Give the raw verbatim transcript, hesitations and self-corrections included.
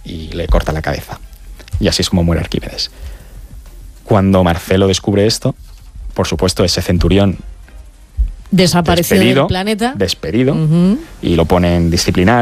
y le corta la cabeza. Y así es como muere Arquímedes. Cuando Marcelo descubre esto, por supuesto, ese centurión desaparecido del planeta, despedido, uh-huh. y lo ponen disciplinar